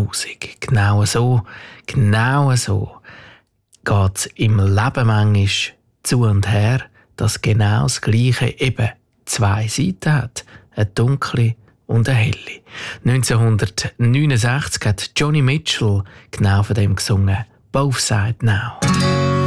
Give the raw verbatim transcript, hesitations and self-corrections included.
Musik. Genau so, genau so geht es im Leben manchmal zu und her, dass genau das Gleiche eben zwei Seiten hat. Eine dunkle und eine helle. neunzehnhundertneunundsechzig hat Johnny Mitchell genau von dem gesungen. Both Side Now.